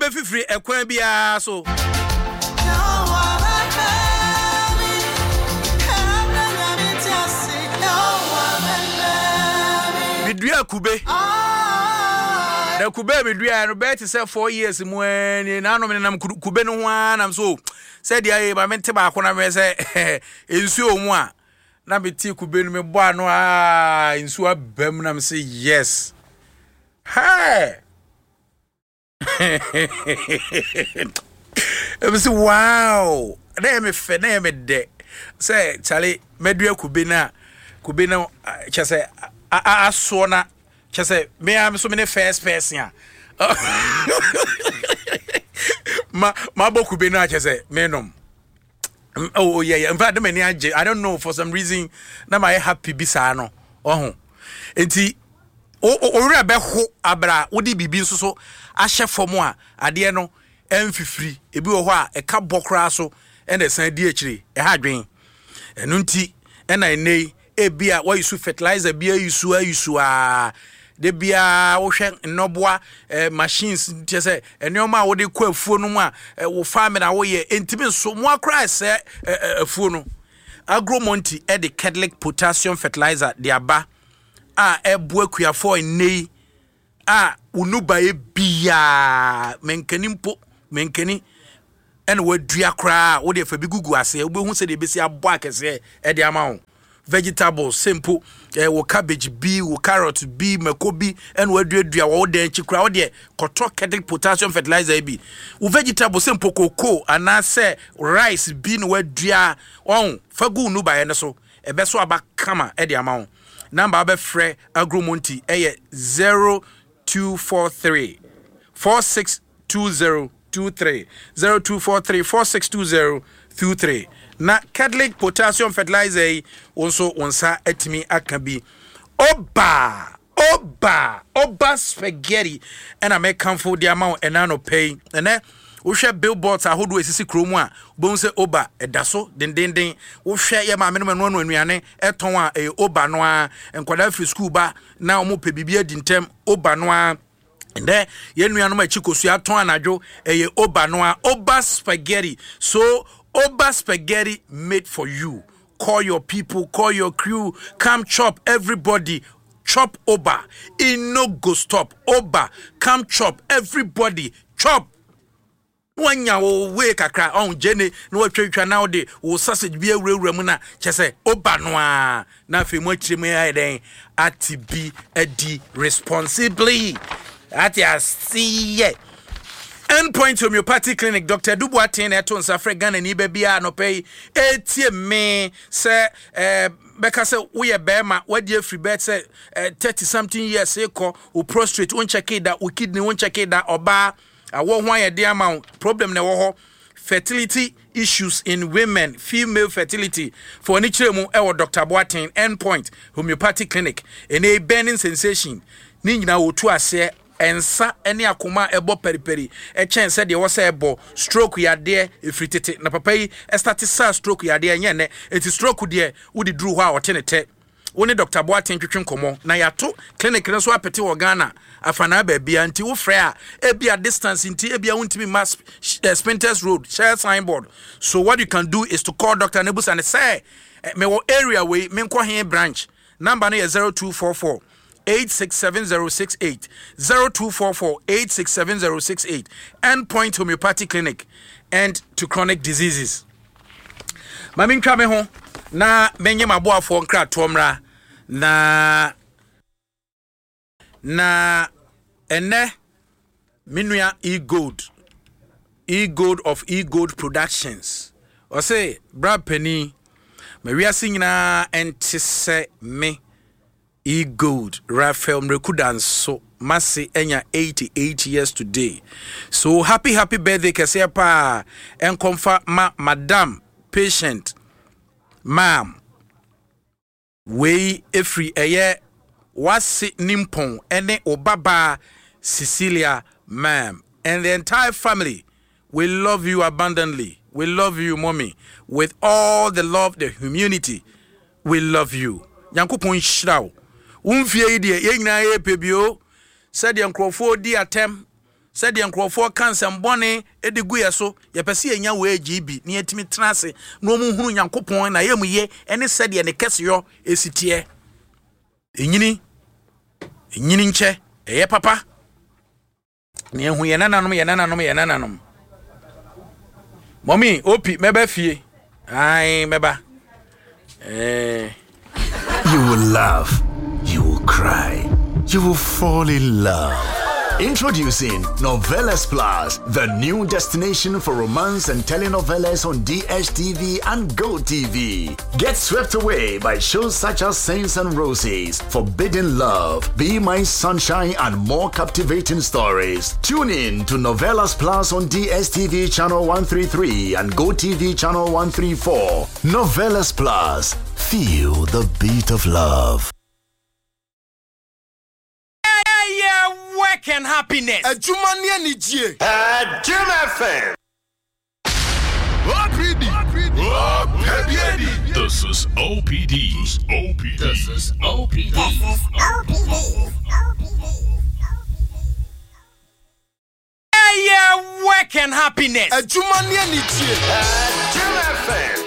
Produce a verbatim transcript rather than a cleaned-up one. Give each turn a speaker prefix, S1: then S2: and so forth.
S1: be free ekwan bia so Midua kube na kube midua no be te say four years mu ani na no me nam kube no ho anam so say dia e ba mente ba ko na me say ensu omu a na be ti kube no me bo ano a ensu abam na me say yes hey I say wow na me fe na me de say chale medua kube na kube na che say a so na che say me am so me first person ma ma boku be na che say me nom oh yeah yeah in fact me I don't know for some reason na my happy bisa no oh enti o o re be ho abra wo di bibi nso so ahye fomo a ade no emfifiri ebi wo ho a e ka bokra so e na san di akire e ha dwen enu nti e na nei ebia wa use fertilizer bia use use a de bia wo hwe nnoboa machines ntia se enoma wo de kwa afuo no mu a wo farm na wo ye entimi nso mo akra se afuo no agromonti e de Cadlic potassium fertilizer de aba a ebo akuafo nei a unuba e bia menkani mpo menkani ene wadua kra wo de fa bi gugu ase wo be hu se de besi abo akese e de ama wo vegetables simple eh wo cabbage bi wo carrot bi mako bi and wo duadua wo de nchi kra wo de koto Cadlic potassium fertilizer bi wo vegetable simple cocoa ana se rice bi no wadua on fagu nu ba ye ne so e be so aba kama e de ama wo number be frɛ agromonti eh zero two four three four six two zero two three zero two four three four six two zero two three na Cadlic potassium fertilizer also onsa etimi akabi oba oba oba spaghetti and I make comfort the amount and no pay and eh wo hwe billboards ahodo esisi kromu a bo nse oba edaso den den den wo hwe ye ma me no no anuane eton a e oba no a enkwada free school ba na omo pe bibia di ntem oba no a ende ye nuanom a chikosu aton anadwo e oba no a oba spaghetti so Oba spaghetti made for you. Call your people, call your crew, come chop everybody. Chop Oba. It no go stop. Oba, come chop everybody. Chop. When you wake a cry on Jenny, no church now de or sausage be a real remuna. Just say Oba noa. Nothing much me I then at to be a D responsibly. At ya see ye. Endpoint Homeopathic Clinic Doctor Duboatin eton safre Ghana ni bebia no pay etie me say eh beka say we ye bema wadi free bet say thirty something years eko o prostrate won check it that o kidney won check it that oba awo ho ye dey amount problem na wo ho fertility issues in women female fertility for ni chire mu e wo Doctor Boatin Endpoint Homeopathic Clinic ene burning sensation ni nyina wo tu ase ensa eni akoma ebo periperi e chen se de wo se ebo stroke yade efritete na papa yi start sa stroke yade enye ne eti stroke de wo di dru ho a wotenete woni Doctor Boatin twetwen komo na yato clinic ne so apete wo Ghana afana ba bia nti wo frɛ a e bia distance nti e bia wontimi mass uh, Spinters Road share signboard so what you can do is to call Doctor Nebus and say me wo area we me nko he branch number no is zero two four four eight six seven zero six eight zero two four four eight six seven zero six eight Endpoint Homeopathic Clinic and to chronic diseases. Mami ntwa me ho na menye maboafo nkra tomra na na ene minua e-gold e-gold of e-gold productions o say bra penny mawiase nyina entise me e-gold Raphael Mrekudan so Masi enya eighty-eight years today. So happy happy birthday kese pa enkomfa ma madam patient ma'am we efri eye wasi nimpon ene obaba Cecilia ma'am and the entire family. We love you abundantly. We love you mommy with all the love, the humanity. We love you. Yankopon shraw. Umfie die ye nyina ye pebio said the nkrofo di atem said the Uncrofor cancer bonnet, Ediguya so, Yapasi and Yawe G B, near Timmy Trance, no moon Yankopon, I am ye, and it said the Casio, a city. Inini, Ininche, eh, papa. Near who yananum, yananum, yananum. Mommy, Opi, mebe fie. Aye, meba. Eh.
S2: You will laugh, you will cry, you will fall in love. Introducing Novelas Plus, the new destination for romance and telenovelas on D S T V and Go T V. Get swept away by shows such as Saints and Roses, Forbidden Love, Be My Sunshine, and more captivating stories. Tune in to Novelas Plus on D S T V channel one thirty-three and Go T V channel one thirty-four. Novelas Plus. Feel the beat of love.
S1: Work and happiness.
S3: A Jumania Nijie.
S4: A Jim F M.
S5: O P D. O P D. This is O P D. O P D. This is O P D. This is O P D.
S1: Yeah, work and happiness.
S3: A Jumania Nijie.
S4: A Jim F M.